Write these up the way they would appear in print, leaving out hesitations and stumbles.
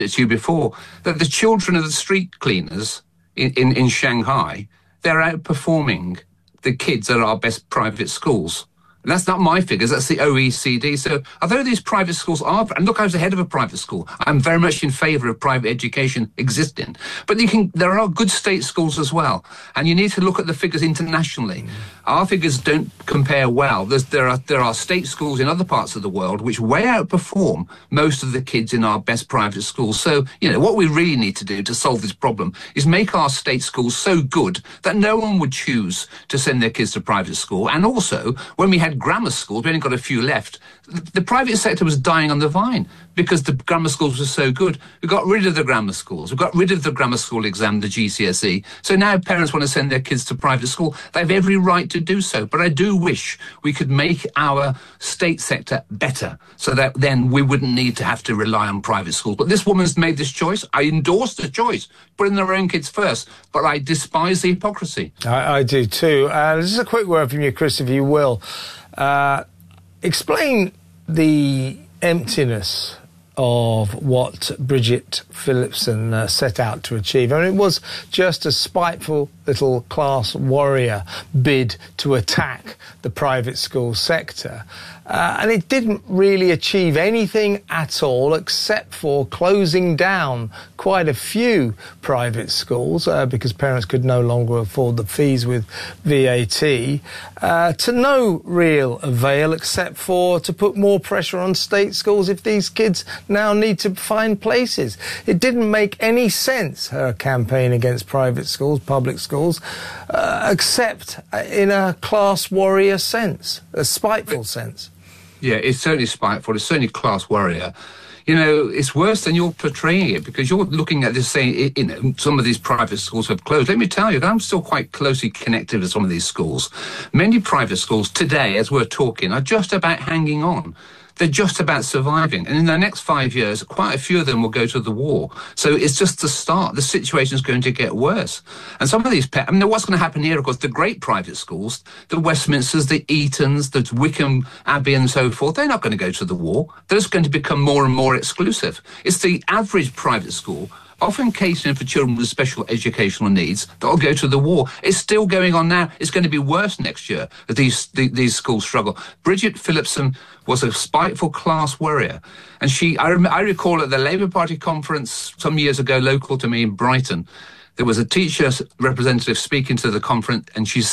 it to you before, that the children of the street cleaners in Shanghai, they're outperforming the kids at our best private schools. And that's not my figures, that's the OECD. So although these private schools are, and look, I was the head of a private school, I'm very much in favour of private education existing. But there are good state schools as well. And you need to look at the figures internationally. Our figures don't compare well. There are state schools in other parts of the world which way outperform most of the kids in our best private schools. So, what we really need to do to solve this problem is make our state schools so good that no one would choose to send their kids to private school. And also, when we had grammar schools, we only got a few left, the private sector was dying on the vine because the grammar schools were so good. We got rid of the grammar schools. We got rid of the grammar school exam, the GCSE. So now parents want to send their kids to private school. They have every right to do so. But I do wish we could make our state sector better so that then we wouldn't need to have to rely on private schools. But this woman's made this choice. I endorse the choice, putting their own kids first. But I despise the hypocrisy. I do too. Just a quick word from you, Chris, if you will. Explain the emptiness of what Bridget Phillipson set out to achieve. I mean, it was just a spiteful little class warrior bid to attack the private school sector. And it didn't really achieve anything at all except for closing down quite a few private schools because parents could no longer afford the fees with VAT, to no real avail except for to put more pressure on state schools if these kids now need to find places. It didn't make any sense, her campaign against private schools, public schools, except in a class warrior sense, a spiteful sense. Yeah, it's certainly spiteful. It's certainly class warrior. It's worse than you're portraying it because you're looking at this saying, some of these private schools have closed. Let me tell you, I'm still quite closely connected with some of these schools. Many private schools today, as we're talking, are just about hanging on. They're just about surviving. And in the next 5 years, quite a few of them will go to the war. So it's just the start. The situation is going to get worse. And some of these, what's going to happen here, of course, the great private schools, the Westminsters, the Eatons, the Wickham Abbey and so forth, they're not going to go to the war. They're just going to become more and more exclusive. It's the average private school, often catering for children with special educational needs, that'll go to the war. It's still going on now. It's going to be worse next year as these schools struggle. Bridget Phillipson was a spiteful class warrior. And I recall at the Labour Party conference some years ago, local to me in Brighton, there was a teacher representative speaking to the conference, and he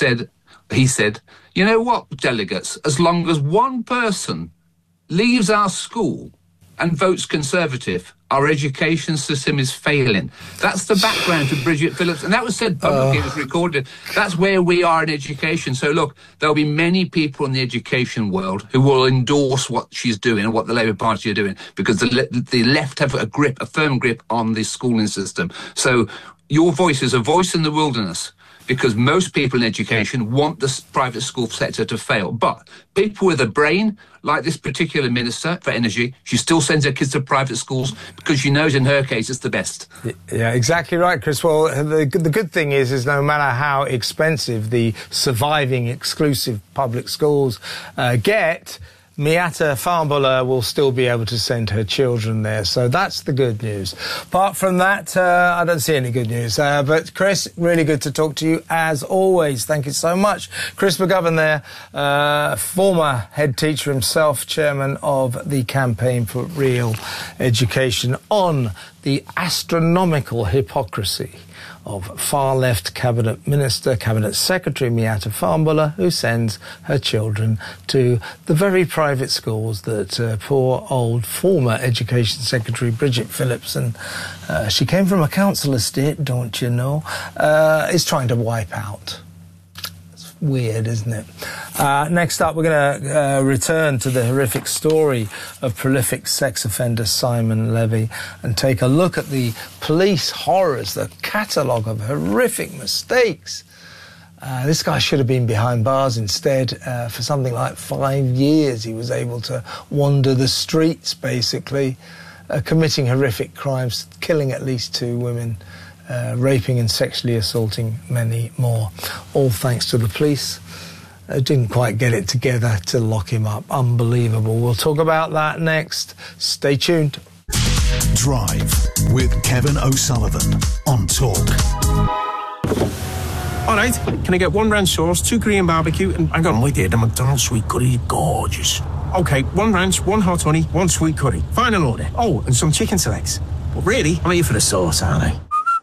said, you know what, delegates, as long as one person leaves our school and votes Conservative, our education system is failing. That's the background to Bridget Phillips. And that was said publicly, it was recorded. That's where we are in education. So look, there'll be many people in the education world who will endorse what she's doing and what the Labour Party are doing because the left have a firm grip on the schooling system. So your voice is a voice in the wilderness, because most people in education want the private school sector to fail. But people with a brain, like this particular Minister for Energy, she still sends her kids to private schools because she knows in her case it's the best. Yeah, exactly right, Chris. Well, the good thing is no matter how expensive the surviving exclusive public schools get, Miatta Fahnbulleh will still be able to send her children there. So that's the good news. Apart from that, I don't see any good news. But Chris, really good to talk to you as always. Thank you so much. Chris McGovern there, former head teacher himself, chairman of the Campaign for Real Education, on the astronomical hypocrisy of far-left Cabinet Minister, Cabinet Secretary Miatta Fahnbulleh, who sends her children to the very private schools that poor old former Education Secretary Bridget Phillipson, she came from a council estate, don't you know, is trying to wipe out. Weird, isn't it? Next up, we're going to return to the horrific story of prolific sex offender Simon Levy and take a look at the police horrors, the catalogue of horrific mistakes. This guy should have been behind bars instead. For something like 5 years, he was able to wander the streets, basically, committing horrific crimes, killing at least 2 women, raping and sexually assaulting many more, all thanks to the police. Didn't quite get it together to lock him up. Unbelievable. We'll talk about that next. Stay tuned. Drive with Kevin O'Sullivan on Talk. All right, can I get 1 ranch sauce, 2 Korean barbecue, and hang on, wait there, the McDonald's sweet curry is gorgeous. Okay, 1 ranch, 1 hot honey, 1 sweet curry. Final order. Oh, and some chicken selects. But really, I'm here for the sauce, aren't I?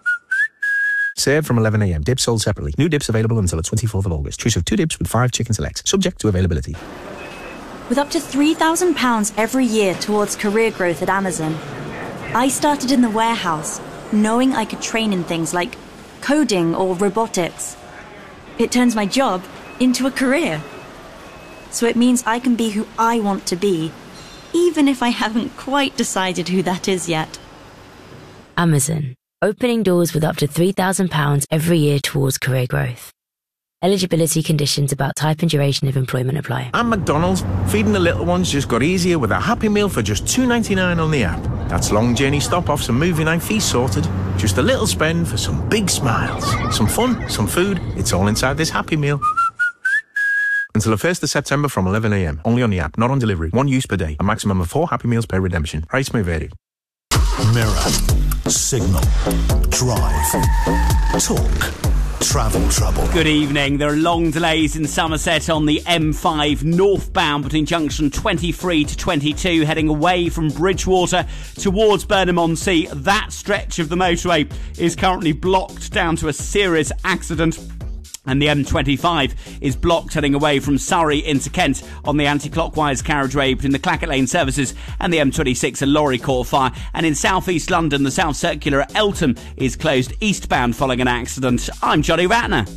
Served from 11 a.m. Dips sold separately. New dips available until the 24th of August. Choose of 2 dips with 5 chicken selects. Subject to availability. With up to £3,000 every year towards career growth at Amazon, I started in the warehouse, knowing I could train in things like coding or robotics. It turns my job into a career. So it means I can be who I want to be, even if I haven't quite decided who that is yet. Amazon, opening doors with up to £3,000 every year towards career growth. Eligibility conditions about type and duration of employment apply. And McDonald's, feeding the little ones just got easier with a Happy Meal for just $2.99 on the app. That's long journey stop-offs and movie night fees sorted. Just a little spend for some big smiles. Some fun, some food, it's all inside this Happy Meal. Until the 1st of September from 11 a.m. Only on the app, not on delivery. 1 use per day. A maximum of 4 Happy Meals per redemption. Price may vary. Mirror, Signal, Drive, Talk, Travel Trouble. Good evening. There are long delays in Somerset on the M5 northbound between junction 23 to 22, heading away from Bridgewater towards Burnham-on-Sea. That stretch of the motorway is currently blocked down to a serious accident. And the M25 is blocked heading away from Surrey into Kent on the anti-clockwise carriageway between the Clackett Lane services and the M26, a lorry caught fire. And in South East London, the South Circular at Eltham is closed eastbound following an accident. I'm Johnny Ratner.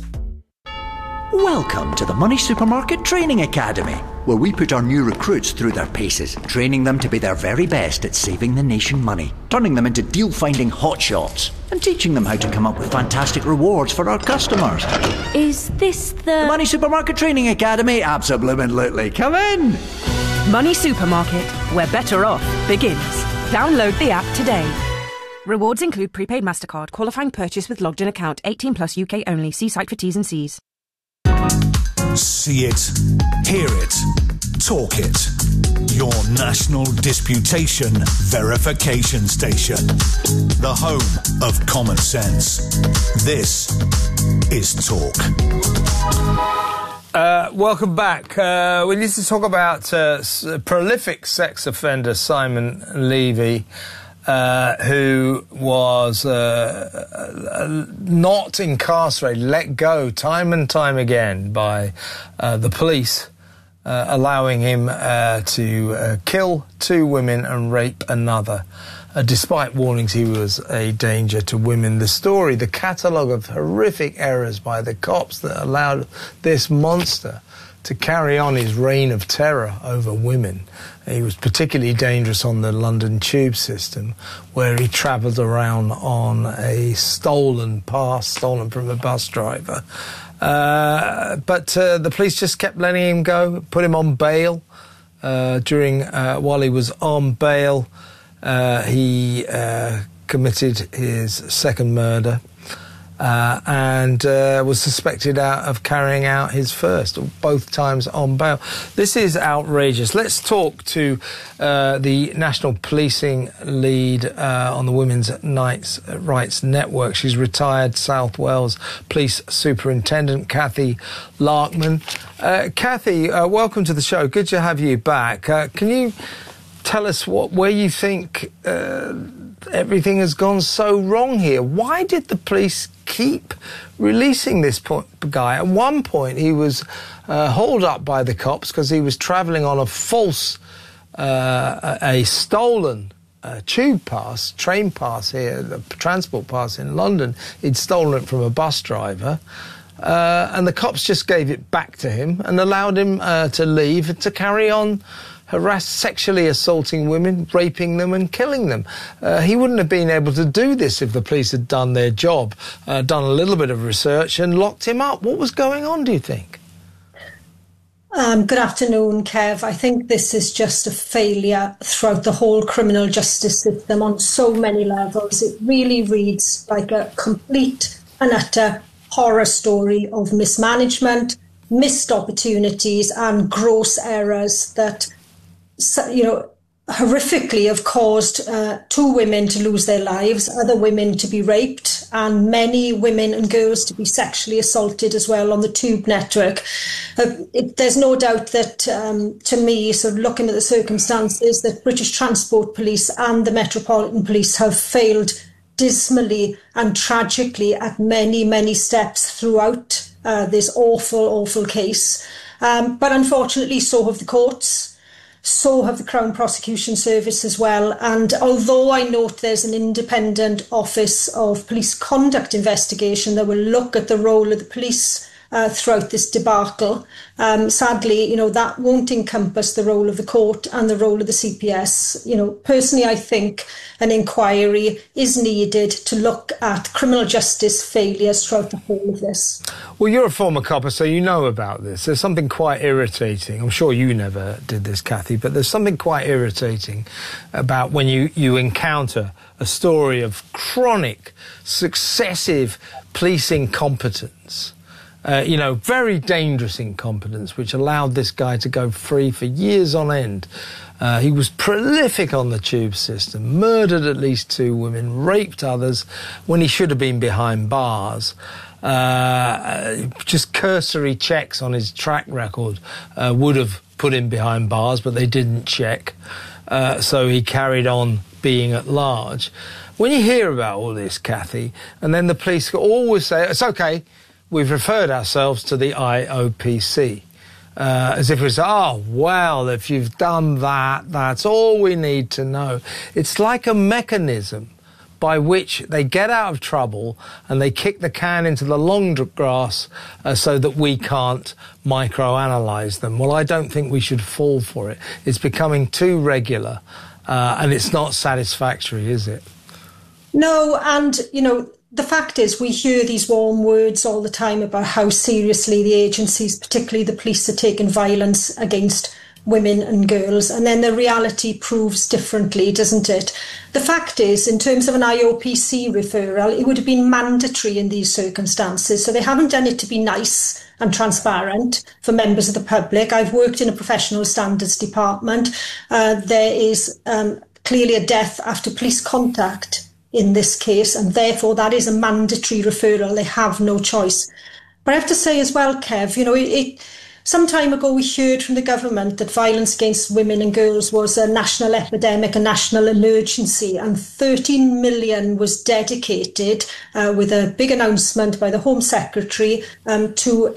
Welcome to the Money Supermarket Training Academy, where we put our new recruits through their paces, training them to be their very best at saving the nation money, turning them into deal-finding hotshots, and teaching them how to come up with fantastic rewards for our customers. Is this the Money Supermarket Training Academy? Absolutely. Come in! Money Supermarket, where better off begins. Download the app today. Rewards include prepaid MasterCard, qualifying purchase with logged-in account, 18 plus UK only. See site for T's and C's. See it, hear it, talk it. Your national disputation verification station. The home of common sense. This is Talk. Welcome back. We need to talk about prolific sex offender Simon Levy, who was not incarcerated, let go time and time again by the police, allowing him to kill 2 women and rape another, despite warnings he was a danger to women. The story, the catalogue of horrific errors by the cops that allowed this monster to carry on his reign of terror over women. He was particularly dangerous on the London tube system, where he travelled around on a stolen pass, stolen from a bus driver. But the police just kept letting him go, put him on bail. While he was on bail, he committed his second murder. And was suspected of carrying out his first, both times on bail. This is outrageous. Let's talk to the National Policing Lead on the Women's Rights Network. She's retired South Wales Police Superintendent Cathy Larkman. Cathy, welcome to the show. Good to have you back. Can you tell us where you think everything has gone so wrong here? Why did the police keep releasing this guy? At one point, he was hauled up by the cops because he was travelling on a false, a stolen tube pass, train pass here, the transport pass in London. He'd stolen it from a bus driver. And the cops just gave it back to him and allowed him to leave to carry on sexually assaulting women, raping them and killing them. He wouldn't have been able to do this if the police had done their job, done a little bit of research and locked him up. What was going on, do you think? Good afternoon, Kev. I think this is just a failure throughout the whole criminal justice system on so many levels. It really reads like a complete and utter horror story of mismanagement, missed opportunities and gross errors that, horrifically have caused 2 women to lose their lives, other women to be raped, and many women and girls to be sexually assaulted as well on the Tube network. There's no doubt that, to me, sort of looking at the circumstances, that British Transport Police and the Metropolitan Police have failed dismally and tragically at many, many steps throughout this awful case. But unfortunately, so have the courts. So have the Crown Prosecution Service as well. And although I note there's an independent Office of Police Conduct investigation that will look at the role of the police throughout this debacle, sadly, that won't encompass the role of the court and the role of the CPS. Personally, I think an inquiry is needed to look at criminal justice failures throughout the whole of this. Well, you're a former copper, so you know about this. There's something quite irritating. I'm sure you never did this, Kathy, but there's something quite irritating about when you encounter a story of chronic, successive police incompetence. Very dangerous incompetence, which allowed this guy to go free for years on end. He was prolific on the Tube system, murdered at least 2 women, raped others when he should have been behind bars. Just cursory checks on his track record would have put him behind bars, but they didn't check. So he carried on being at large. When you hear about all this, Kathy, and then the police always say, it's OK, we've referred ourselves to the IOPC. As if it's, if you've done that, that's all we need to know. It's like a mechanism by which they get out of trouble and they kick the can into the long grass so that we can't microanalyse them. Well, I don't think we should fall for it. It's becoming too regular and it's not satisfactory, is it? No, and, the fact is we hear these warm words all the time about how seriously the agencies, particularly the police, are taking violence against women and girls, and then the reality proves differently, doesn't it? The fact is, in terms of an IOPC referral, it would have been mandatory in these circumstances, so they haven't done it to be nice and transparent for members of the public. I've worked in a professional standards department. There is clearly a death after police contact in this case, and therefore that is a mandatory referral. They have no choice. But I have to say as well, Kev, some time ago we heard from the government that violence against women and girls was a national epidemic, a national emergency, and 13 million was dedicated with a big announcement by the Home Secretary to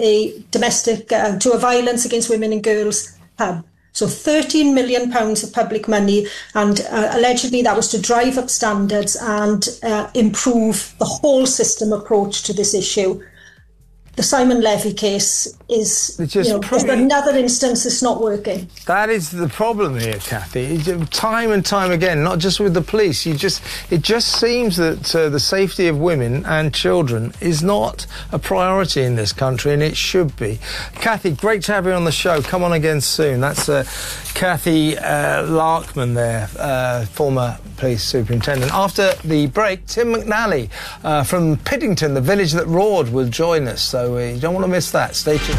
a violence against women and girls hub. So £13 million of public money, and allegedly that was to drive up standards and improve the whole system approach to this issue. The Simon Levy case is another instance it's not working. That is the problem here, Kathy. Time and time again, not just with the police. It just seems that the safety of women and children is not a priority in this country, and it should be. Kathy, great to have you on the show. Come on again soon. That's Kathy Larkman there, former police superintendent. After the break, Tim McNally from Piddington, the village that roared, will join us. So you don't want to miss that. Stay tuned.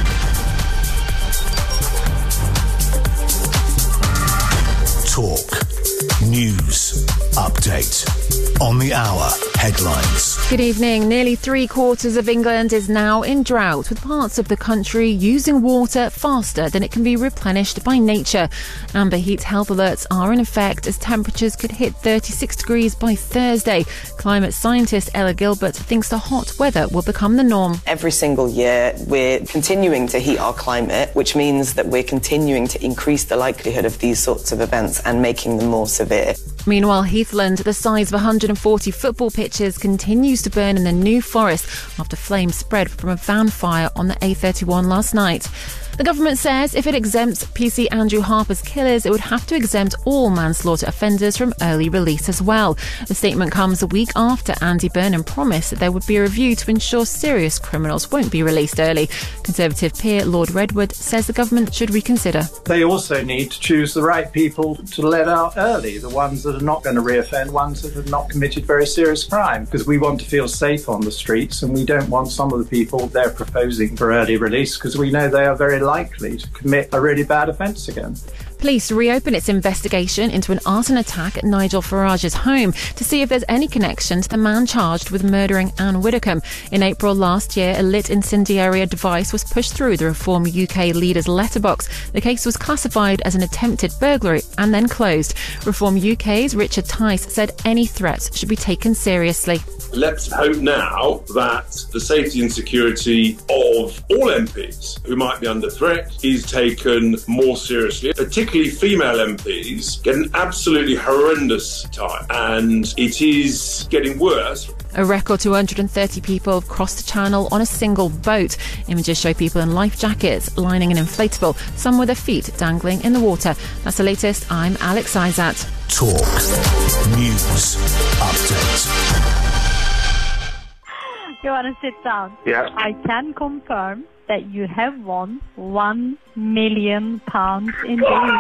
Talk. News. Update. On the hour. Headlines. Good evening. Nearly 3/4 of England is now in drought, with parts of the country using water faster than it can be replenished by nature. Amber heat health alerts are in effect as temperatures could hit 36 degrees by Thursday. Climate scientist Ella Gilbert thinks the hot weather will become the norm. Every single year we're continuing to heat our climate, which means that we're continuing to increase the likelihood of these sorts of events and making them more severe. Meanwhile, Heathland, the size of 140 football pitches, continues to burn in the New Forest after flames spread from a van fire on the A31 last night. The government says if it exempts PC Andrew Harper's killers, it would have to exempt all manslaughter offenders from early release as well. The statement comes a week after Andy Burnham promised that there would be a review to ensure serious criminals won't be released early. Conservative peer Lord Redwood says the government should reconsider. They also need to choose the right people to let out early, the ones that are not going to reoffend, ones that have not committed very serious crime, because we want to feel safe on the streets, and we don't want some of the people they're proposing for early release because we know they are very likely to commit a really bad offence again. Police reopen its investigation into an arson attack at Nigel Farage's home to see if there's any connection to the man charged with murdering Anne Widdecombe. In April last year, a lit incendiary device was pushed through the Reform UK leader's letterbox. The case was classified as an attempted burglary and then closed. Reform UK's Richard Tice said any threats should be taken seriously. Let's hope now that the safety and security of all MPs who might be under threat is taken more seriously. Particularly female MPs get an absolutely horrendous time, and it is getting worse. A record 230 people have crossed the channel on a single boat. Images show people in life jackets lining an inflatable, some with their feet dangling in the water. That's the latest. I'm Alex Izat. Talk News Update. You want to sit down? Yeah. I can confirm that you have won £1 million in days.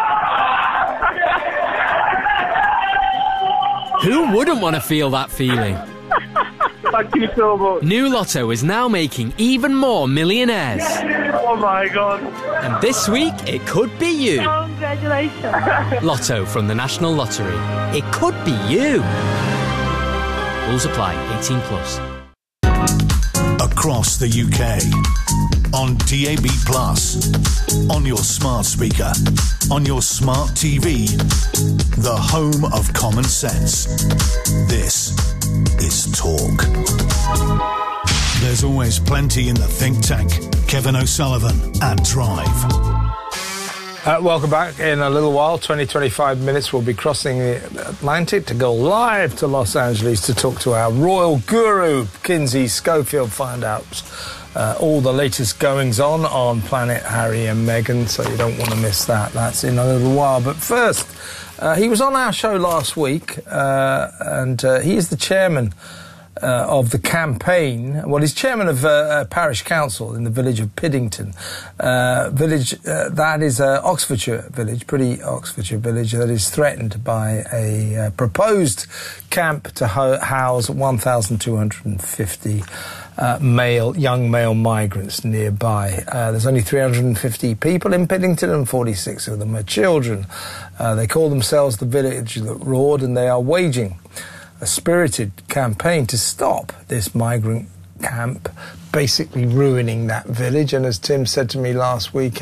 Who wouldn't want to feel that feeling? Thank you so much. New Lotto is now making even more millionaires. Oh my God. And this week, it could be you. Congratulations. Lotto from the National Lottery. It could be you. Rules apply. 18 plus. Across the UK, on DAB+, on your smart speaker, on your smart TV, the home of common sense. This is Talk. There's always plenty in the think tank. Kevin O'Sullivan at Drive. Welcome back. In a little while, 20-25 minutes, we'll be crossing the Atlantic to go live to Los Angeles to talk to our royal guru, Kinsey Schofield, find out all the latest goings-on Planet Harry and Meghan, so you don't want to miss that. That's in a little while. But first, he was on our show last week, and he is the chairman of the campaign. Well, he's chairman of parish council in the village of Piddington. That is Oxfordshire village, pretty Oxfordshire village, that is threatened by a proposed camp to house 1,250 young male migrants nearby. There's only 350 people in Piddington and 46 of them are children. They call themselves the Village That Roared, and they are waging a spirited campaign to stop this migrant camp basically ruining that village, and as Tim said to me last week,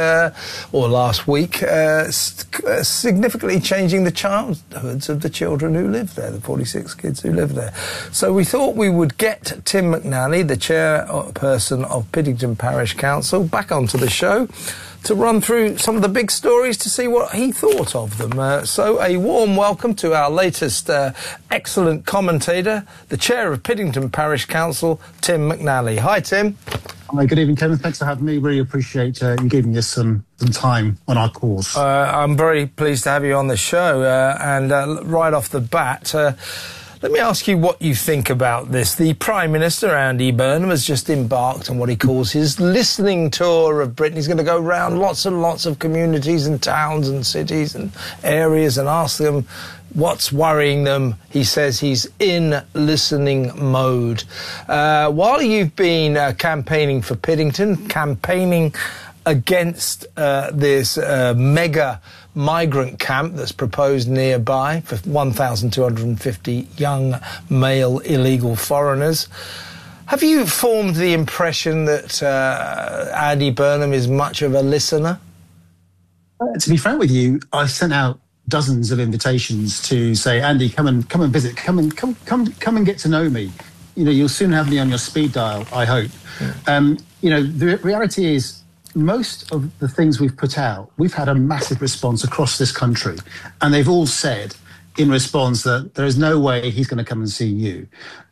significantly changing the childhoods of the children who live there, the 46 kids who live there. So we thought we would get Tim McNally, the chairperson of Piddington Parish Council, back onto the show to run through some of the big stories to see what he thought of them. So a warm welcome to our latest excellent commentator, the chair of Piddington Parish Council, Tim McNally. Hi, Tim. Hi, good evening, Kevin. Thanks for having me. Really appreciate you giving us some time on our course. I'm very pleased to have you on the show. And right off the bat, let me ask you what you think about this. The Prime Minister, Andy Burnham, has just embarked on what he calls his listening tour of Britain. He's going to go around lots and lots of communities and towns and cities and areas and ask them what's worrying them. He says he's in listening mode. While you've been campaigning for Piddington, campaigning against this mega migrant camp that's proposed nearby for 1,250 young male illegal foreigners, have you formed the impression that Andy Burnham is much of a listener? To be frank with you, I sent out dozens of invitations to say, Andy, come and visit, come and get to know me. You know, you'll soon have me on your speed dial, I hope. Yeah. The reality is, most of the things we've put out, we've had a massive response across this country, and they've all said in response that there is no way he's going to come and see you.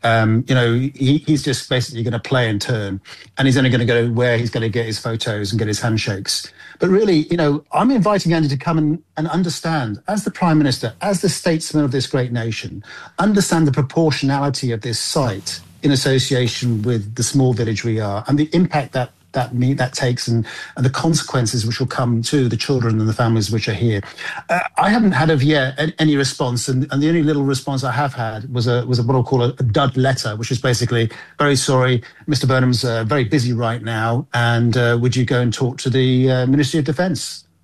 He's just basically going to play and turn, and he's only going to go where he's going to get his photos and get his handshakes. But really, I'm inviting Andy to come and understand, as the Prime Minister, as the statesman of this great nation, understand the proportionality of this site in association with the small village we are, and the impact that takes and the consequences which will come to the children and the families which are here. I haven't had of yet any response, and the only little response I have had was what I'll call a dud letter, which is basically, very sorry, Mr. Burnham's very busy right now, and would you go and talk to the Ministry of Defence?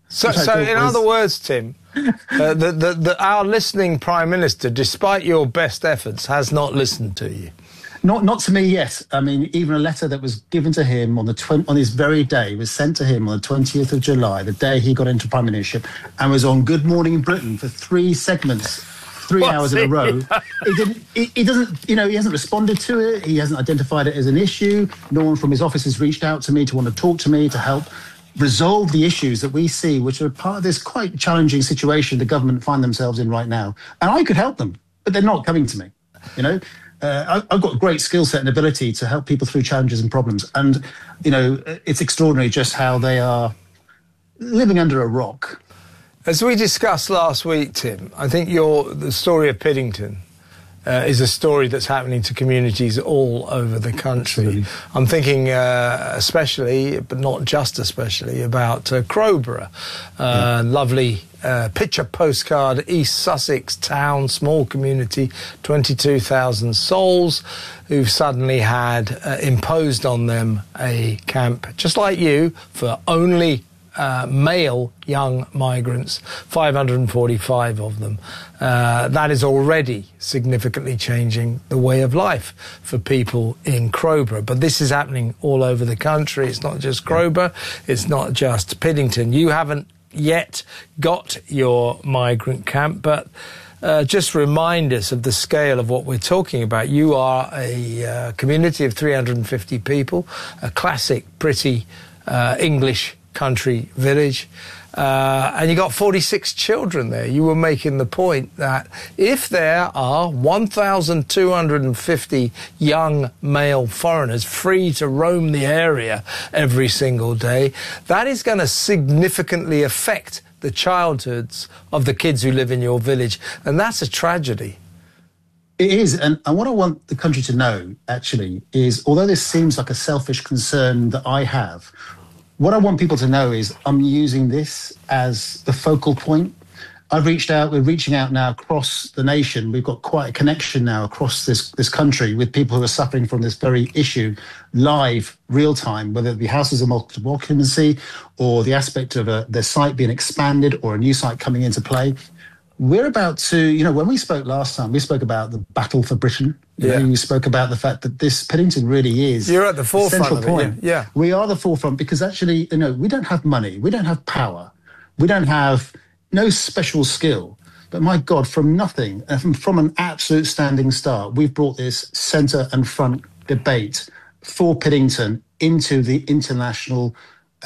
So in other words, Tim, our listening Prime Minister, despite your best efforts, has not listened to you. Not to me yet. I mean, even a letter that was given to him on his very day was sent to him on the 20th of July, the day he got into Prime Ministership, and was on Good Morning Britain for 3 segments, 3 hours in a row. He hasn't responded to it. He hasn't identified it as an issue. No one from his office has reached out to me to want to talk to me to help resolve the issues that we see, which are part of this quite challenging situation the government find themselves in right now. And I could help them, but they're not coming to me, you know. I've got great skill set and ability to help people through challenges and problems. And, you know, it's extraordinary just how they are living under a rock. As we discussed last week, Tim, I think the story of Piddington is a story that's happening to communities all over the country. Absolutely. I'm thinking especially, but not just especially, about Crowborough. Lovely picture postcard, East Sussex town, small community, 22,000 souls who've suddenly had imposed on them a camp, just like you, for only male young migrants, 545 of them. That is already significantly changing the way of life for people in Crowborough. But this is happening all over the country. It's not just Crowborough. It's not just Piddington. You haven't yet got your migrant camp, but just remind us of the scale of what we're talking about. You are a community of 350 people, a classic, pretty English country village, and you got 46 children there. You were making the point that if there are 1,250 young male foreigners free to roam the area every single day, that is going to significantly affect the childhoods of the kids who live in your village, and that's a tragedy. It is, and what I want the country to know, actually, is although this seems like a selfish concern that I have, what I want people to know is I'm using this as the focal point. We're reaching out now across the nation. We've got quite a connection now across this country with people who are suffering from this very issue, live, real time, whether it be houses of multiple occupancy or the aspect of their site being expanded or a new site coming into play. We're about to, when we spoke last time, we spoke about the battle for Britain. We spoke about the fact that this Piddington really is. You're at the forefront central of point. it. Yeah. We are the forefront because actually, we don't have money. We don't have power. We don't have no special skill. But my God, from nothing, from an absolute standing start, we've brought this centre and front debate for Piddington into the international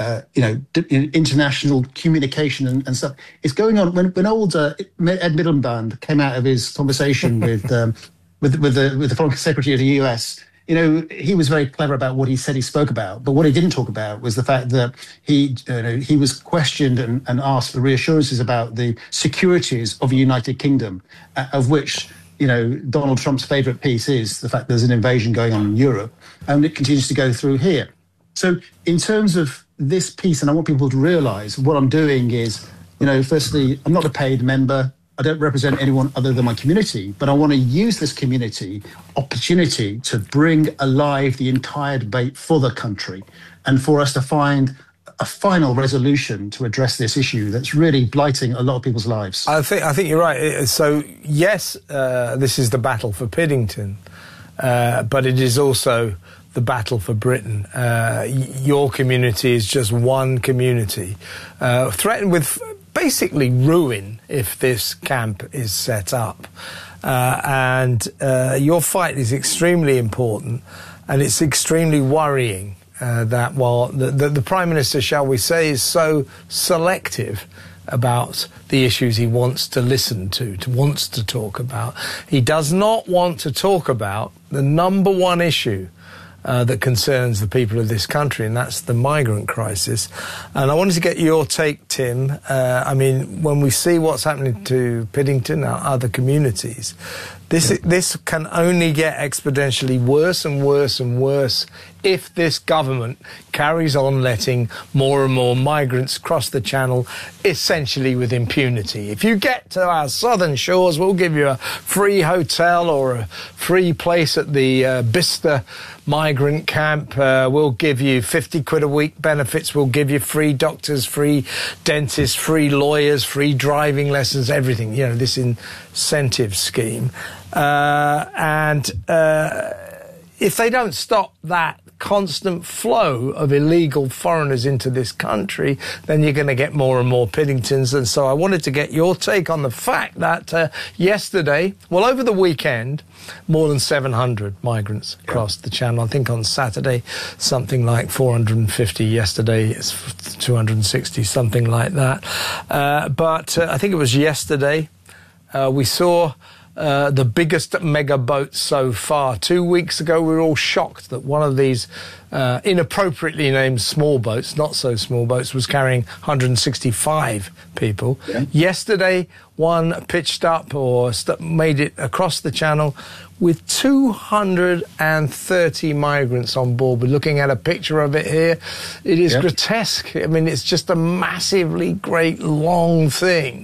international communication and stuff. It's going on. When old Ed Miliband came out of his conversation with the Foreign Secretary of the US, he was very clever about what he said he spoke about. But what he didn't talk about was the fact that he was questioned and asked for reassurances about the securities of the United Kingdom, of which Donald Trump's favourite piece is the fact there's an invasion going on in Europe, and it continues to go through here. So in terms of this piece, and I want people to realise what I'm doing is, firstly, I'm not a paid member. I don't represent anyone other than my community, but I want to use this community opportunity to bring alive the entire debate for the country and for us to find a final resolution to address this issue that's really blighting a lot of people's lives. I think you're right. So, yes, this is the battle for Piddington, but it is also the battle for Britain. Your community is just one community, threatened with basically ruin if this camp is set up. And your fight is extremely important, and it's extremely worrying that while the Prime Minister, shall we say, is so selective about the issues he wants to listen to, wants to talk about, he does not want to talk about the number one issue that concerns the people of this country, and that's the migrant crisis. And I wanted to get your take, Tim. When we see what's happening to Piddington and other communities, this can only get exponentially worse and worse and worse if this government carries on letting more and more migrants cross the channel, essentially with impunity. If you get to our southern shores, we'll give you a free hotel or a free place at the Bicester migrant camp. We'll give you 50 quid a week benefits. We'll give you free doctors, free dentists, free lawyers, free driving lessons, everything. You know, this incentive scheme. If they don't stop that constant flow of illegal foreigners into this country, then you're going to get more and more Piddingtons. And so I wanted to get your take on the fact that yesterday, well, over the weekend, more than 700 migrants crossed the channel. I think on Saturday, something like 450. Yesterday, it's 260, something like that. But I think it was yesterday, we saw the biggest mega boat so far. 2 weeks ago, we were all shocked that one of these inappropriately named small boats, not so small boats, was carrying 165 people. Yeah. Yesterday, one pitched up or made it across the channel with 230 migrants on board. We're looking at a picture of it here. It is grotesque. I mean, it's just a massively great long thing.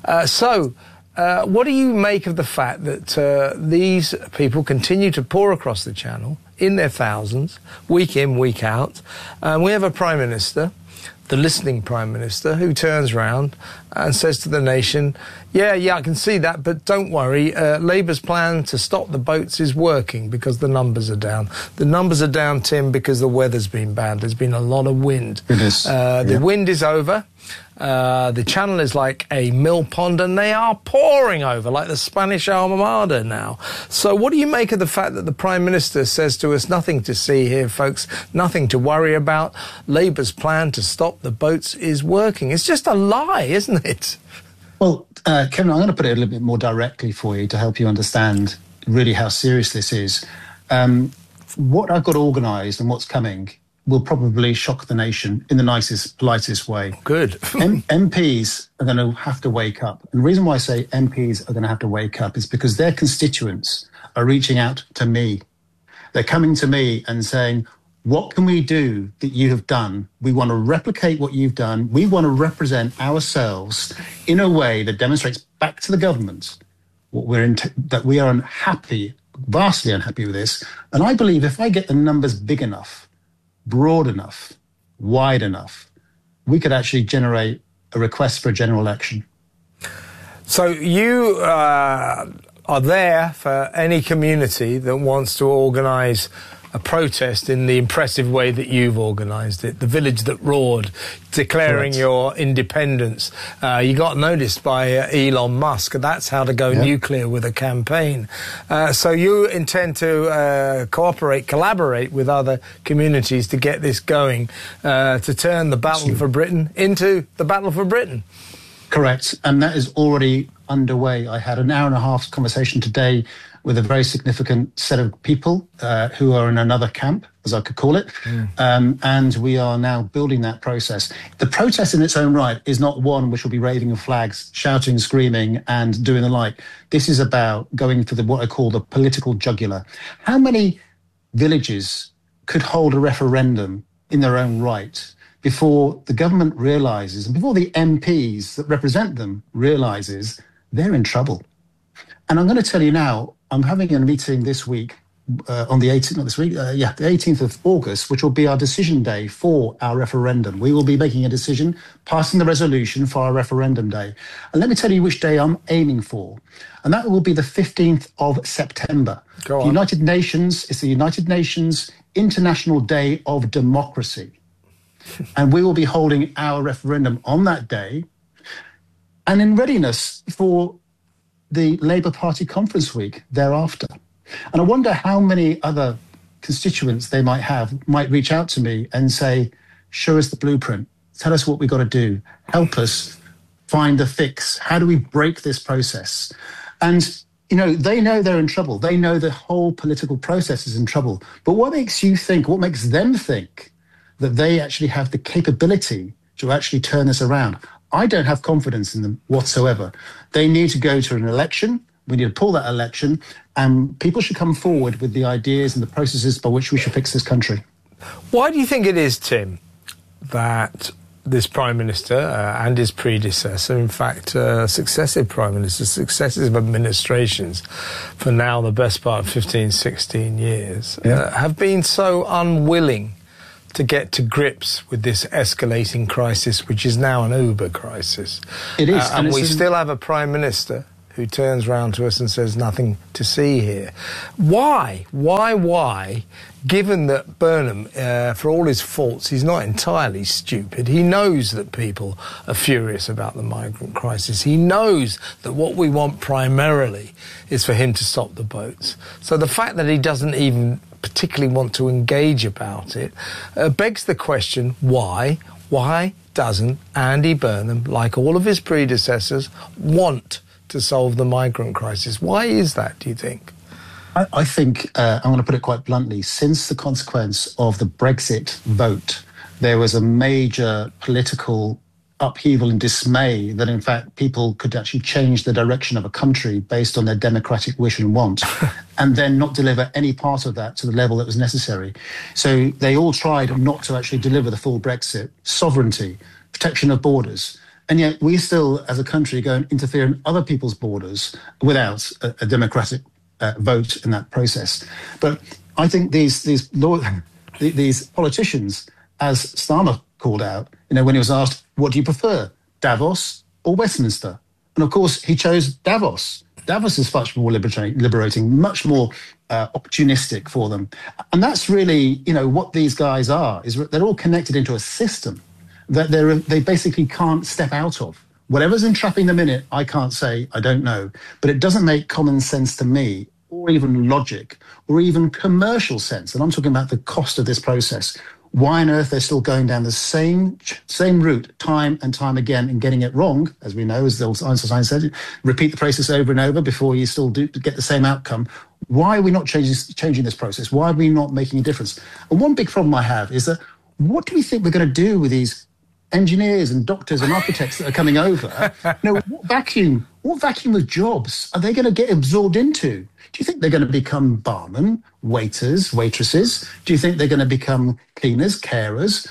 What do you make of the fact that these people continue to pour across the channel in their thousands, week in, week out? We have a Prime Minister, the listening Prime Minister, who turns round and says to the nation, yeah, I can see that, but don't worry, Labour's plan to stop the boats is working because the numbers are down. The numbers are down, Tim, because the weather's been bad. There's been a lot of wind. The wind is over. The channel is like a mill pond, and they are pouring over like the Spanish Armada now. So what do you make of the fact that the Prime Minister says to us, nothing to see here, folks, nothing to worry about. Labour's plan to stop the boats is working. It's just a lie, isn't it? Well, Kevin, I'm going to put it a little bit more directly for you to help you understand really how serious this is. What I've got organised and what's coming will probably shock the nation in the nicest, politest way. Good. MPs are going to have to wake up. And the reason why I say MPs are going to have to wake up is because their constituents are reaching out to me. They're coming to me and saying, what can we do that you have done? We want to replicate what you've done. We want to represent ourselves in a way that demonstrates back to the government that we are unhappy, vastly unhappy with this. And I believe if I get the numbers big enough, broad enough, wide enough, we could actually generate a request for a general election. So you are there for any community that wants to organise a protest in the impressive way that you've organised it, the village that roared, declaring your independence. You got noticed by Elon Musk. That's how to go nuclear with a campaign. So you intend to collaborate with other communities to get this going, to turn the battle for Britain into the battle for Britain. Correct. And that is already underway. I had an hour and a half conversation today with a very significant set of people who are in another camp, as I could call it. And we are now building that process. The protest in its own right is not one which will be waving of flags, shouting, screaming, and doing the like. This is about going for what I call the political jugular. How many villages could hold a referendum in their own right before the government realises, and before the MPs that represent them realises they're in trouble? And I'm going to tell you now, I'm having a meeting this week on the 18th, the 18th of August, which will be our decision day for our referendum. We will be making a decision, passing the resolution for our referendum day. And let me tell you which day I'm aiming for. And that will be the 15th of September. Go on. The United Nations, it's the United Nations International Day of Democracy. And we will be holding our referendum on that day and in readiness for the Labour Party conference week thereafter. And I wonder how many other constituents they might reach out to me and say, show us the blueprint, tell us what we've got to do, help us find the fix. How do we break this process? And, they know they're in trouble. They know the whole political process is in trouble. But what makes them think that they actually have the capability to actually turn this around? I don't have confidence in them whatsoever. They need to go to an election. We need to pull that election, and people should come forward with the ideas and the processes by which we should fix this country. Why do you think it is, Tim, that this Prime Minister and his predecessor, in fact, successive Prime Ministers, successive administrations, for now the best part of 15, 16 years, have been so unwilling to get to grips with this escalating crisis, which is now an Uber crisis? It is. And we still have a Prime Minister who turns round to us and says nothing to see here. Why? Given that Burnham, for all his faults, he's not entirely stupid. He knows that people are furious about the migrant crisis. He knows that what we want primarily is for him to stop the boats. So the fact that he doesn't even particularly want to engage about it begs the question, why? Why doesn't Andy Burnham, like all of his predecessors, want to solve the migrant crisis? Why is that, do you think? I think, I'm going to put it quite bluntly, since the consequence of the Brexit vote, there was a major political upheaval and dismay that, in fact, people could actually change the direction of a country based on their democratic wish and want, and then not deliver any part of that to the level that was necessary. So they all tried not to actually deliver the full Brexit, sovereignty, protection of borders. And yet we still, as a country, go and interfere in other people's borders without a democratic vote in that process. But I think these politicians, as Starmer called out, when he was asked, what do you prefer, Davos or Westminster? And of course, he chose Davos. Davos is much more liberating, much more opportunistic for them. And that's really, what these guys are, is they're all connected into a system that they basically can't step out of. Whatever's entrapping them in it, I can't say, I don't know. But it doesn't make common sense to me, or even logic, or even commercial sense. And I'm talking about the cost of this process. Why on earth they're still going down the same route time and time again and getting it wrong, as we know, as the old Einstein said, repeat the process over and over before you still do get the same outcome. Why are we not changing this process? Why are we not making a difference? And one big problem I have is that what do we think we're going to do with these engineers and doctors and architects that are coming over? What vacuum of jobs are they going to get absorbed into? Do you think they're going to become barmen, waiters, waitresses? Do you think they're going to become cleaners, carers?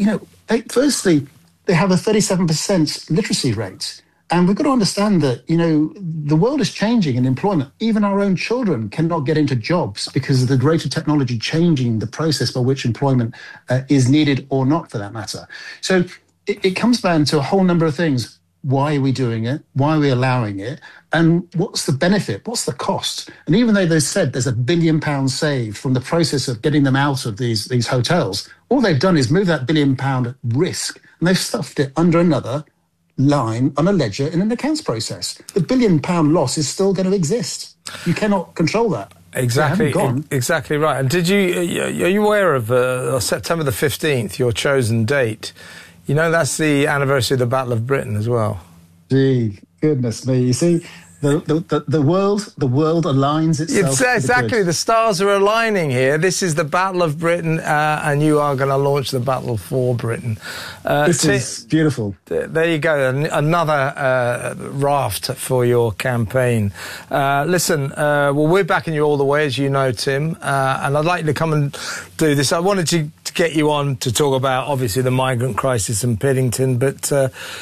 Firstly, they have a 37% literacy rate. And we've got to understand that, the world is changing in employment. Even our own children cannot get into jobs because of the rate of technology changing the process by which employment is needed or not, for that matter. So it comes down to a whole number of things. Why are we doing it? Why are we allowing it? And what's the benefit? What's the cost? And even though they said there's £1 billion saved from the process of getting them out of these hotels, all they've done is move that £1 billion risk, and they've stuffed it under another line on a ledger in an accounts process. The £1 billion loss is still going to exist. You cannot control that. Exactly right. And are you aware of September the 15th, your chosen date? That's the anniversary of the Battle of Britain as well. Gee, goodness me. You see, the world aligns itself. Exactly. The stars are aligning here. This is the Battle of Britain, and you are going to launch the battle for Britain. This is beautiful. There you go. Another raft for your campaign. Listen, we're backing you all the way, as you know, Tim, and I'd like you to come and do this. I wanted to get you on to talk about, obviously, the migrant crisis in Piddington, but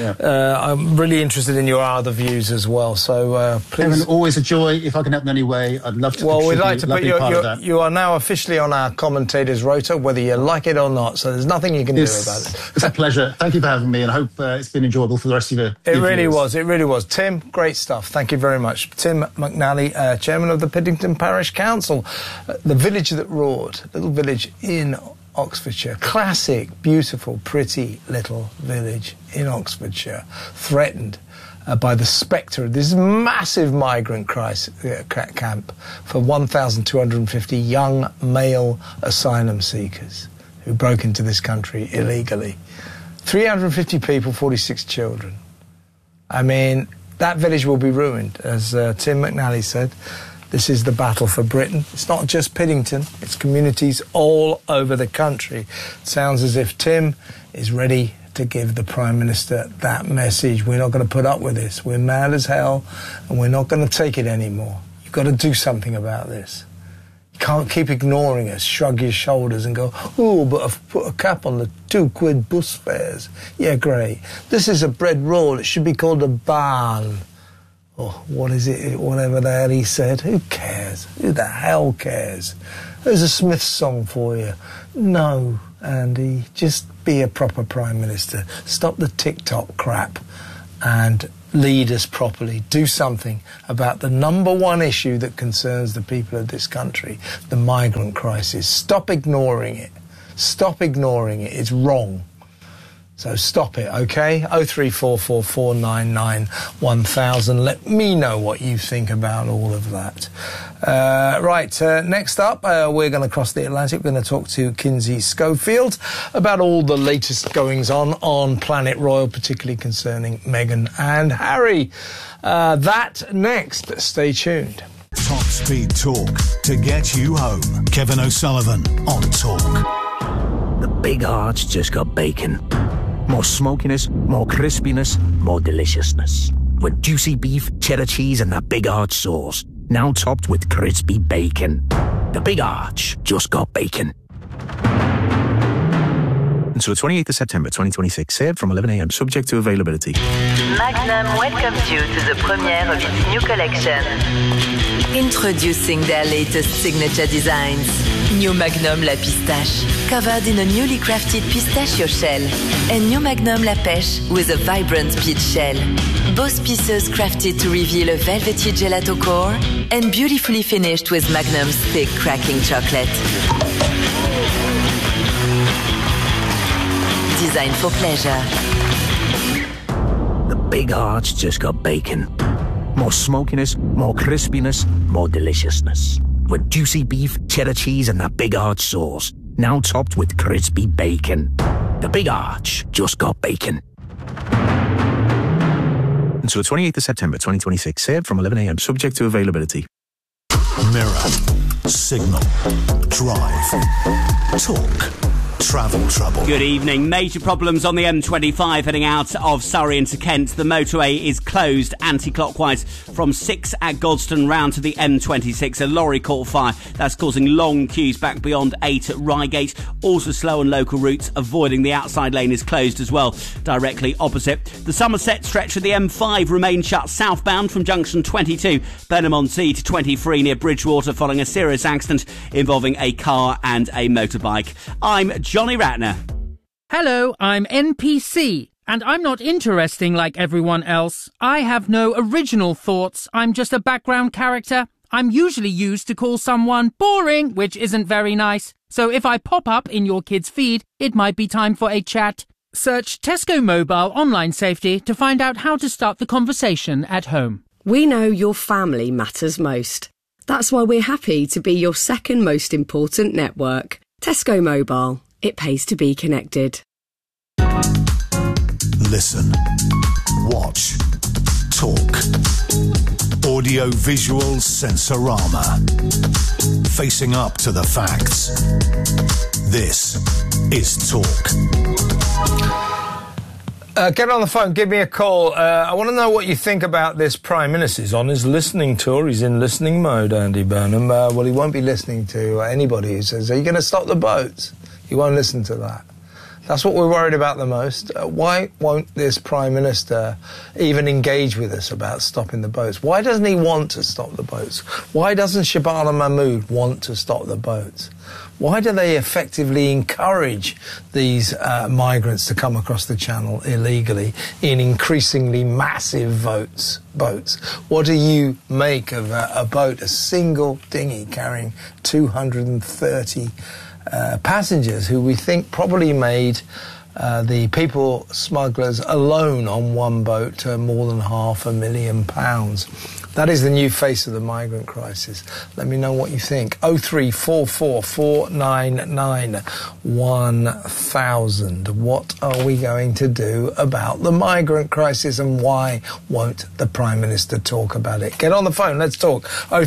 I'm really interested in your other views as well. So please. Evan, always a joy. If I can help in any way, I'd love to. Well, we'd like to put you are now officially on our commentators' rota, whether you like it or not. So there's nothing you can do about it. It's a pleasure. Thank you for having me, and I hope it's been enjoyable for the rest of your. It really was. Tim, great stuff. Thank you very much, Tim McNally, chairman of the Piddington Parish Council, the village that roared, little village in Oxfordshire. Classic, beautiful, pretty little village in Oxfordshire, threatened by the spectre of this massive migrant camp for 1,250 young male asylum seekers who broke into this country illegally. 350 people, 46 children. I mean, that village will be ruined, as Tim McNally said. This is the battle for Britain. It's not just Piddington, it's communities all over the country. It sounds as if Tim is ready to give the Prime Minister that message. We're not going to put up with this. We're mad as hell, and we're not going to take it anymore. You've got to do something about this. Can't keep ignoring us, shrug your shoulders and go, oh, but I've put a cap on the £2 bus fares. Yeah, great. This is a bread roll. It should be called a baan. Or what is it, whatever the hell he said. Who cares? Who the hell cares? There's a Smiths song for you. No, Andy, just be a proper Prime Minister. Stop the TikTok crap and lead us properly. Do something about the number one issue that concerns the people of this country, the migrant crisis. Stop ignoring it. Stop ignoring it. It's wrong. So stop it, OK? 03444991000. Let me know what you think about all of that. Next up, we're going to cross the Atlantic. We're going to talk to Kinsey Schofield about all the latest goings-on Planet Royal, particularly concerning Meghan and Harry. That next. Stay tuned. Top Speed Talk to get you home. Kevin O'Sullivan on Talk. The Big Arch just got bacon. More smokiness, more crispiness, more deliciousness. With juicy beef, cheddar cheese and that Big Arch sauce. Now topped with crispy bacon. The Big Arch just got bacon. Until 28th of September 2026. Served from 11 a.m. subject to availability. Magnum welcomes you to the premiere of its new collection. Introducing their latest signature designs. New Magnum La Pistache, covered in a newly crafted pistachio shell. And New Magnum La Pêche with a vibrant peach shell. Both pieces crafted to reveal a velvety gelato core and beautifully finished with Magnum's thick cracking chocolate. Designed for pleasure. The Big Arch just got bacon. More smokiness, more crispiness, more deliciousness. With juicy beef, cheddar cheese and that Big Arch sauce. Now topped with crispy bacon. The Big Arch just got bacon. Until 28th of September 2026. Served from 11 a.m. subject to availability. Mirror, Signal, Drive, Talk. Travel trouble. Good evening. Major problems on the M25 heading out of Surrey into Kent. The motorway is closed anti-clockwise from 6 at Godstone round to the M26. A lorry caught fire. That's causing long queues back beyond 8 at Reigate. Also slow on local routes. Avoiding the outside lane is closed as well, directly opposite. The Somerset stretch of the M5 remains shut southbound from junction 22, Burnham-on-Sea to 23 near Bridgewater following a serious accident involving a car and a motorbike. I'm Johnny Ratner. Hello, I'm NPC, and I'm not interesting like everyone else. I have no original thoughts. I'm just a background character. I'm usually used to call someone boring, which isn't very nice. So if I pop up in your kid's feed, it might be time for a chat. Search Tesco Mobile Online Safety to find out how to start the conversation at home. We know your family matters most. That's why we're happy to be your second most important network. Tesco Mobile. It pays to be connected. Listen, watch, talk. Audio-visual sensorama. Facing up to the facts. This is Talk. Get on the phone, give me a call. I want to know what you think about this Prime Minister. He's on his listening tour. He's in listening mode, Andy Burnham. Well, he won't be listening to anybody who says, are you going to stop the boats? He won't listen to that. That's what we're worried about the most. Why won't this Prime Minister even engage with us about stopping the boats? Why doesn't he want to stop the boats? Why doesn't Shabana Mahmood want to stop the boats? Why do they effectively encourage these migrants to come across the channel illegally in increasingly massive boats? What do you make of a boat, a single dinghy carrying 230 passengers who we think probably made the people smugglers alone on one boat more than £500,000. That is the new face of the migrant crisis. Let me know what you think. 03444991000. What are we going to do about the migrant crisis, and why won't the Prime Minister talk about it? Get on the phone, let's talk.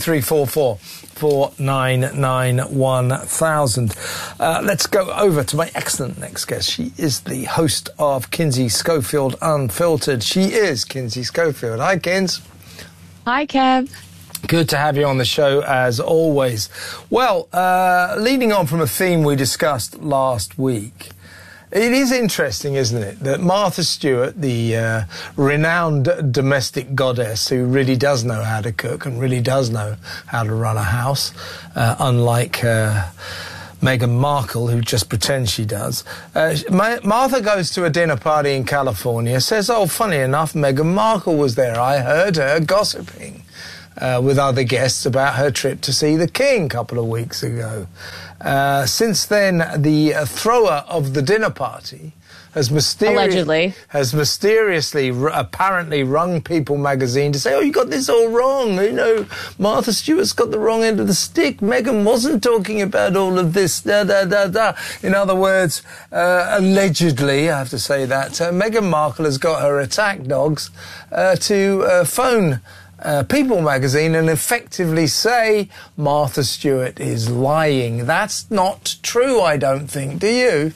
03444991000. Let's go over to my excellent next guest. She is the host of Kinsey Schofield Unfiltered. She is Kinsey Schofield. Hi, Kins. Hi, Kev. Good to have you on the show, as always. Well, leading on from a theme we discussed last week, it is interesting, isn't it, that Martha Stewart, the renowned domestic goddess who really does know how to cook and really does know how to run a house, unlike Meghan Markle, who just pretends she does. Martha goes to a dinner party in California, says, oh, funny enough, Meghan Markle was there. I heard her gossiping with other guests about her trip to see the King a couple of weeks ago. Since then, the thrower of the dinner party has mysteriously apparently rung People magazine to say, oh, you got this all wrong. You know, Martha Stewart's got the wrong end of the stick. Meghan wasn't talking about all of this, da-da-da-da. In other words, allegedly, I have to say that, Meghan Markle has got her attack dogs to phone People magazine and effectively say Martha Stewart is lying. That's not true, I don't think. Do you?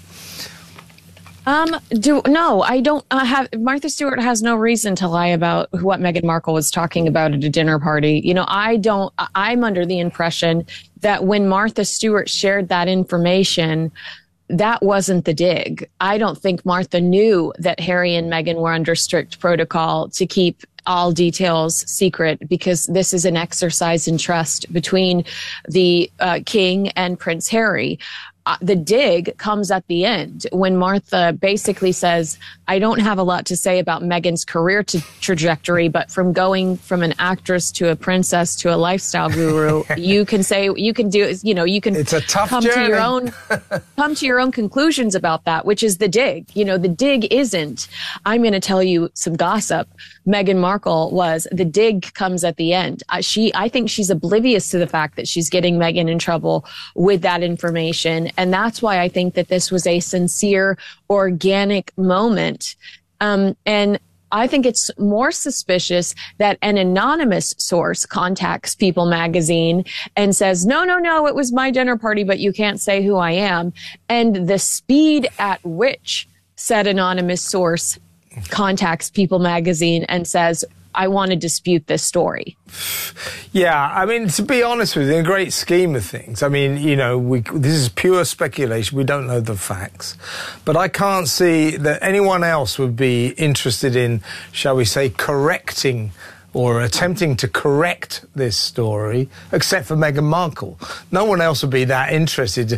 No, I don't Martha Stewart has no reason to lie about what Meghan Markle was talking about at a dinner party. You know, I'm under the impression that when Martha Stewart shared that information, that wasn't the dig. I don't think Martha knew that Harry and Meghan were under strict protocol to keep all details secret, because this is an exercise in trust between the King and Prince Harry. The dig comes at the end when Martha basically says, I don't have a lot to say about Meghan's career trajectory, but from going from an actress to a princess to a lifestyle guru, you can it's a tough come journey. Come to your own conclusions about that, which is the dig. You know, the dig isn't, I'm going to tell you some gossip. Meghan Markle was, the dig comes at the end. I think she's oblivious to the fact that she's getting Meghan in trouble with that information. And that's why I think that this was a sincere, organic moment. And I think it's more suspicious that an anonymous source contacts People magazine and says, no, it was my dinner party, but you can't say who I am. And the speed at which said anonymous source contacts People magazine and says, I want to dispute this story. Yeah, I mean, to be honest with you, in the great scheme of things, I mean, you know, this is pure speculation. We don't know the facts. But I can't see that anyone else would be interested in, shall we say, correcting or attempting to correct this story, except for Meghan Markle. No one else would be that interested.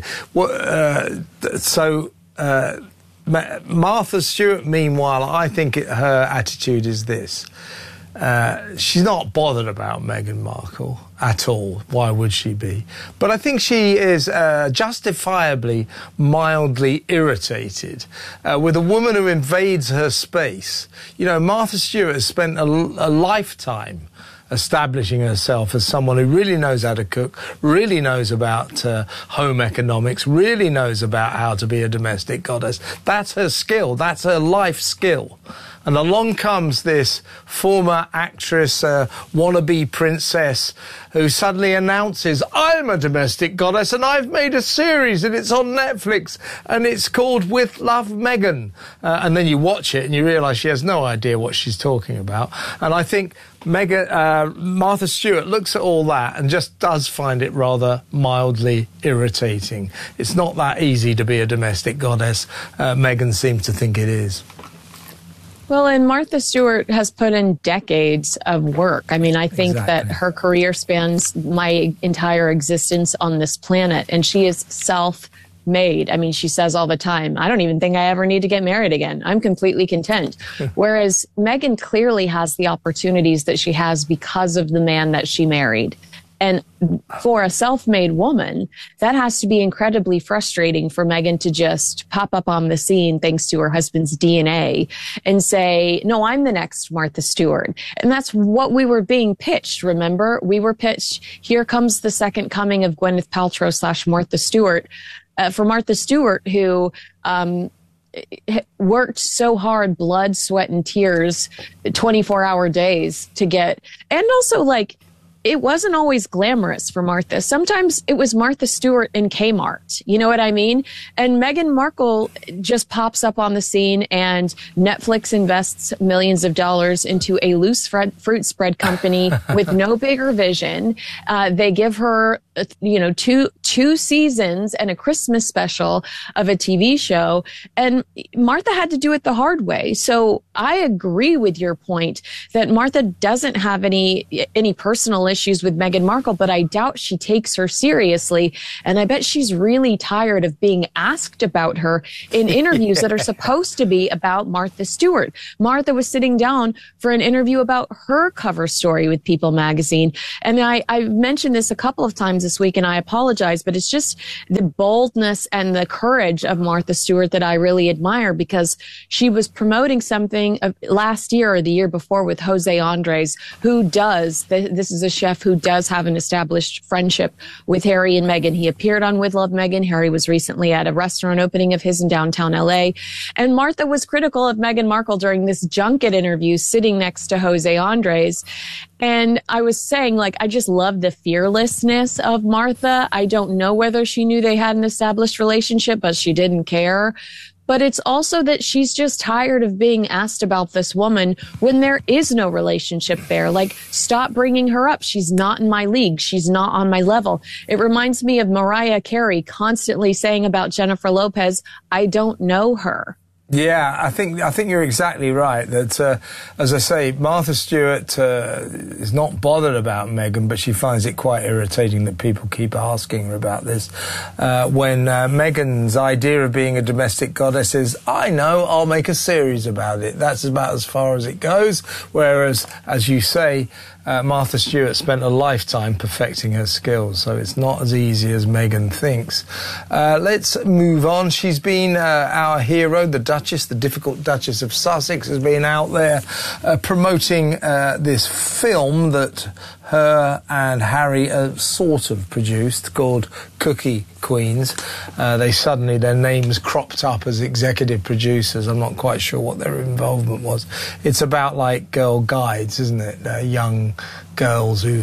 Martha Stewart, meanwhile, I think her attitude is this. She's not bothered about Meghan Markle at all. Why would she be? But I think she is justifiably mildly irritated with a woman who invades her space. You know, Martha Stewart has spent a lifetime establishing herself as someone who really knows how to cook, really knows about home economics, really knows about how to be a domestic goddess. That's her skill. That's her life skill. And along comes this former actress, wannabe princess, who suddenly announces, I'm a domestic goddess and I've made a series and it's on Netflix and it's called With Love, Meghan. And then you watch it and you realise she has no idea what she's talking about. And I think Martha Stewart looks at all that and just does find it rather mildly irritating. It's not that easy to be a domestic goddess. Meghan seems to think it is. Well, and Martha Stewart has put in decades of work. I mean, I think that her career spans my entire existence on this planet, and she is self-made. I mean, she says all the time, I don't even think I ever need to get married again. I'm completely content. Whereas Meghan clearly has the opportunities that she has because of the man that she married. And for a self-made woman, that has to be incredibly frustrating for Meghan to just pop up on the scene thanks to her husband's DNA and say, no, I'm the next Martha Stewart. And that's what we were being pitched, remember? We were pitched, here comes the second coming of Gwyneth Paltrow / Martha Stewart. For Martha Stewart, who worked so hard, blood, sweat, and tears, 24-hour days to get, and also like, it wasn't always glamorous for Martha. Sometimes it was Martha Stewart in Kmart. You know what I mean? And Meghan Markle just pops up on the scene, and Netflix invests millions of dollars into a loose fruit spread company with no bigger vision. They give her, two seasons and a Christmas special of a TV show. And Martha had to do it the hard way. So I agree with your point that Martha doesn't have any personal issues with Meghan Markle, but I doubt she takes her seriously. And I bet she's really tired of being asked about her in interviews that are supposed to be about Martha Stewart. Martha was sitting down for an interview about her cover story with People magazine. And I've mentioned this a couple of times this week, and I apologize, but it's just the boldness and the courage of Martha Stewart that I really admire, because she was promoting something last year or the year before with Jose Andres, who this is a chef who does have an established friendship with Harry and Meghan. He appeared on With Love Meghan. Harry was recently at a restaurant opening of his in downtown LA. And Martha was critical of Meghan Markle during this junket interview sitting next to Jose Andres. And I was saying, I just love the fearlessness of Martha. I don't know whether she knew they had an established relationship, but she didn't care. But it's also that she's just tired of being asked about this woman when there is no relationship there. Stop bringing her up. She's not in my league. She's not on my level. It reminds me of Mariah Carey constantly saying about Jennifer Lopez, I don't know her. Yeah, I think you're exactly right. That, as I say, Martha Stewart is not bothered about Meghan, but she finds it quite irritating that people keep asking her about this. When Meghan's idea of being a domestic goddess is, I know, I'll make a series about it. That's about as far as it goes. Whereas, as you say, Martha Stewart spent a lifetime perfecting her skills, so it's not as easy as Meghan thinks. Let's move on. She's been our hero, the Duchess, the difficult Duchess of Sussex, has been out there promoting this film that her and Harry sort of produced, called Cookie Queens. Their names cropped up as executive producers. I'm not quite sure what their involvement was. It's about Girl Guides, isn't it? Young girls who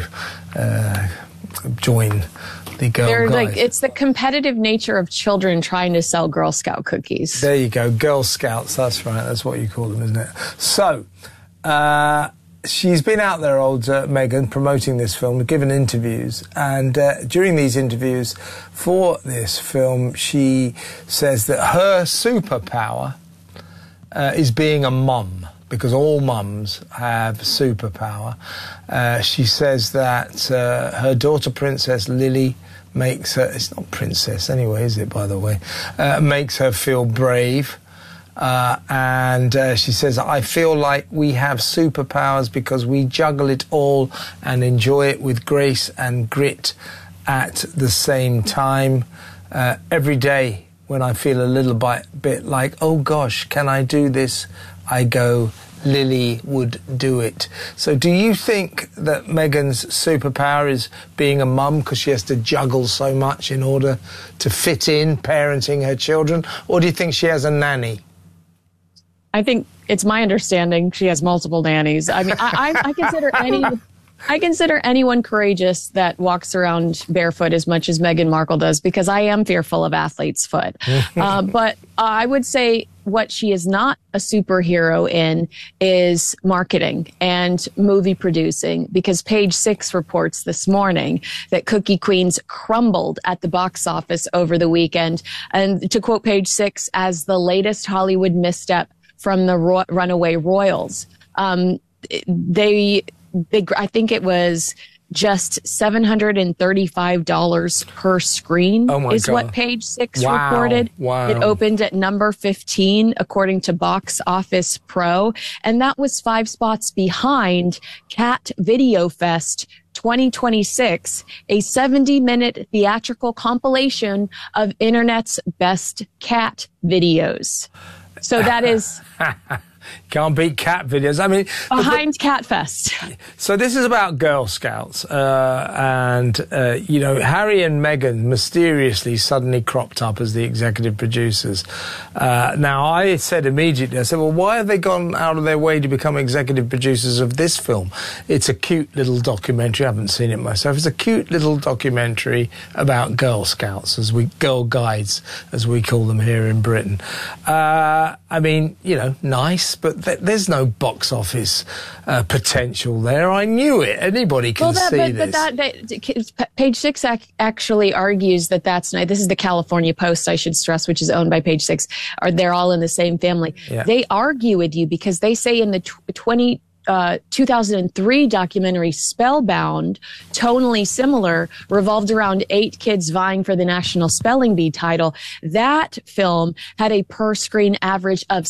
join the Girl Guides. It's the competitive nature of children trying to sell Girl Scout cookies. There you go, Girl Scouts, that's right, that's what you call them, isn't it? So, she's been out there, old Meghan, promoting this film, given interviews, and during these interviews for this film, she says that her superpower is being a mum, because all mums have superpower. She says that her daughter, Princess Lily, makes her, it's not princess anyway, is it, by the way, makes her feel brave. And she says, I feel like we have superpowers because we juggle it all and enjoy it with grace and grit at the same time. Every day when I feel a little bit like, oh gosh, can I do this? I go, Lily would do it. So do you think that Meghan's superpower is being a mum because she has to juggle so much in order to fit in parenting her children? Or do you think she has a nanny? I think it's my understanding she has multiple nannies. I mean, I consider anyone courageous that walks around barefoot as much as Meghan Markle does, because I am fearful of athlete's foot. But I would say what she is not a superhero in is marketing and movie producing, because Page Six reports this morning that Cookie Queens crumbled at the box office over the weekend. And to quote Page Six, as the latest Hollywood misstep from the Runaway Royals. I think it was just $735 per screen is what Page Six reported. Wow. It opened at number 15, according to Box Office Pro. And that was 5 spots behind Cat Video Fest 2026, a 70-minute theatrical compilation of internet's best cat videos. So that is Can't beat cat videos. I mean, behind Catfest. So this is about Girl Scouts, and Harry and Meghan mysteriously suddenly cropped up as the executive producers. Now, I said immediately, well, why have they gone out of their way to become executive producers of this film? It's a cute little documentary. I haven't seen it myself. It's a cute little documentary about Girl Scouts, Girl Guides, as we call them here in Britain. I mean, nice, but there's no box office potential there. I knew it. Anybody can see this. Page Six actually argues that that's nice. This is the California Post, I should stress, which is owned by Page Six. They're all in the same family. Yeah. They argue with you because they say in the 2003 documentary Spellbound, tonally similar, revolved around 8 kids vying for the National Spelling Bee title. That film had a per-screen average of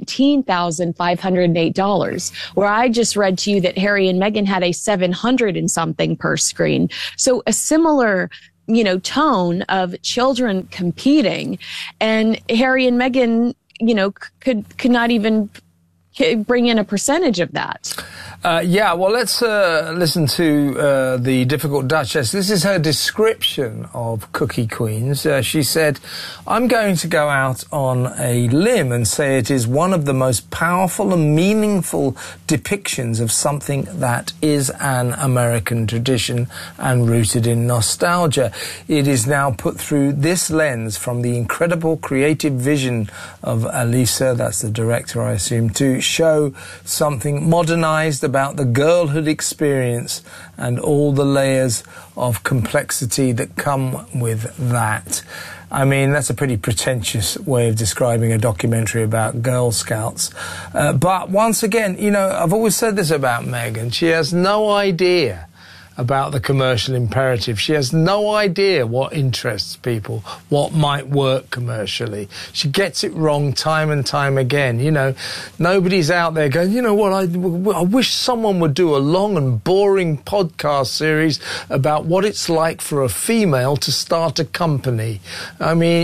$17,508, where I just read to you that Harry and Meghan had a 700 and something per screen. So a similar tone of children competing, and Harry and Meghan, could not even bring in a percentage of that. Well, let's listen to the difficult Duchess. This is her description of Cookie Queens. She said, I'm going to go out on a limb and say it is one of the most powerful and meaningful depictions of something that is an American tradition and rooted in nostalgia. It is now put through this lens from the incredible creative vision of Alisa, that's the director, I assume, to show something modernized about the girlhood experience and all the layers of complexity that come with that. I mean, that's a pretty pretentious way of describing a documentary about Girl Scouts. But once again, I've always said this about Meghan. She has no idea about the commercial imperative. She has no idea what interests people, what might work commercially. She gets it wrong time and time again. Nobody's out there going, I wish someone would do a long and boring podcast series about what it's like for a female to start a company. I mean,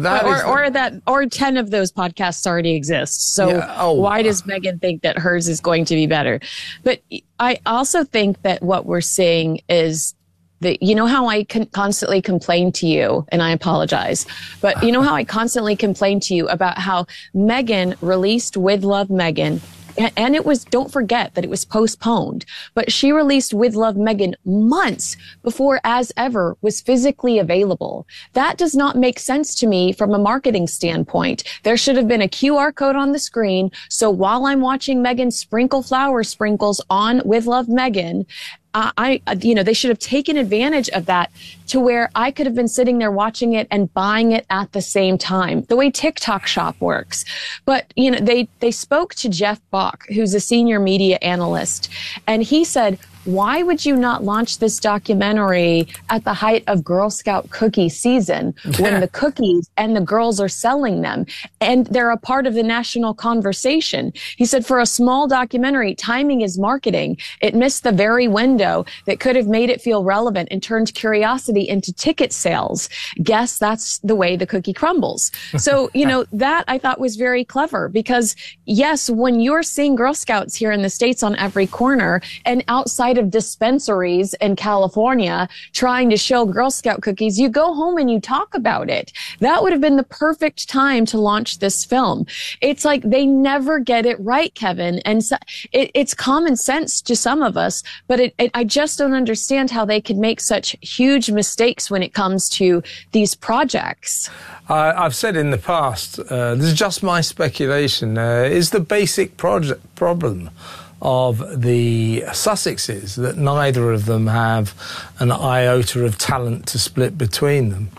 or 10 of those podcasts already exist. So why does Meghan think that hers is going to be better? But I also think that what we're seeing is that, how I constantly complain to you, and I apologize, but how I constantly complain to you about how Meghan released With Love Meghan, and don't forget that it was postponed, but she released With Love Meghan months before As Ever was physically available. That does not make sense to me from a marketing standpoint. There should have been a QR code on the screen, so while I'm watching Meghan sprinkle flower sprinkles on With Love Meghan, they should have taken advantage of that to where I could have been sitting there watching it and buying it at the same time, the way TikTok Shop works. But, they spoke to Jeff Bach, who's a senior media analyst, and he said, why would you not launch this documentary at the height of Girl Scout cookie season when the cookies and the girls are selling them and they're a part of the national conversation? He said, for a small documentary, timing is marketing. It missed the very window that could have made it feel relevant and turned curiosity into ticket sales. Guess that's the way the cookie crumbles. So, that I thought was very clever because, yes, when you're seeing Girl Scouts here in the States on every corner and outside of dispensaries in California trying to show Girl Scout cookies, you go home and you talk about it. That would have been the perfect time to launch this film. It's like they never get it right, Kevin. And so it's common sense to some of us, but I just don't understand how they could make such huge mistakes when it comes to these projects. I've said in the past, this is just my speculation, is the basic problem of the Sussexes that neither of them have an iota of talent to split between them.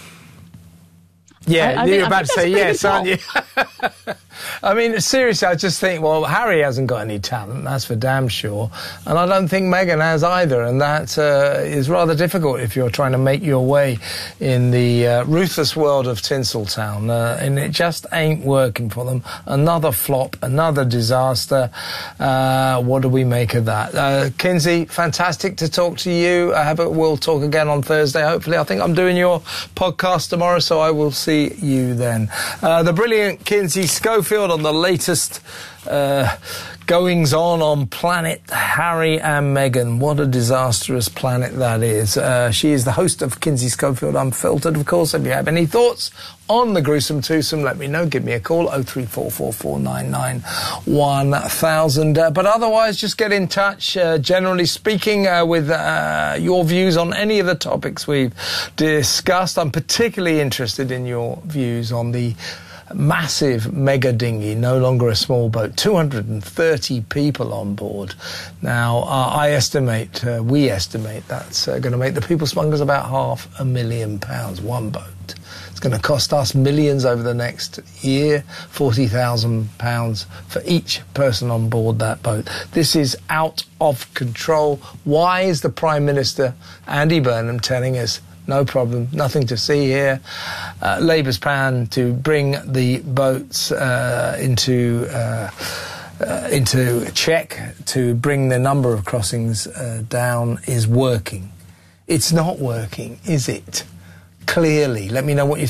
Yeah, you're about to say yes, aren't you? I mean, seriously, I just think, well, Harry hasn't got any talent, that's for damn sure. And I don't think Meghan has either. And that is rather difficult if you're trying to make your way in the ruthless world of Tinseltown. And it just ain't working for them. Another flop, another disaster. What do we make of that? Kinsey, fantastic to talk to you. We'll talk again on Thursday, hopefully. I think I'm doing your podcast tomorrow, so I will see you then. The brilliant Kinsey Schofield Schofield on the latest goings-on planet Harry and Meghan. What a disastrous planet that is. She is the host of Kinsey Schofield Unfiltered, of course. If you have any thoughts on the gruesome twosome, let me know. Give me a call, 03444991000. But otherwise, just get in touch, generally speaking, with your views on any of the topics we've discussed. I'm particularly interested in your views on the massive mega dinghy, no longer a small boat, 230 people on board. Now, we estimate that's going to make the people smugglers about £500,000, one boat. It's going to cost us millions over the next year, £40,000 for each person on board that boat. This is out of control. Why is the Prime Minister, Andy Burnham, telling us no problem, nothing to see here? Labour's plan to bring the boats into check, to bring the number of crossings down, is working. It's not working, is it? Clearly. Let me know what you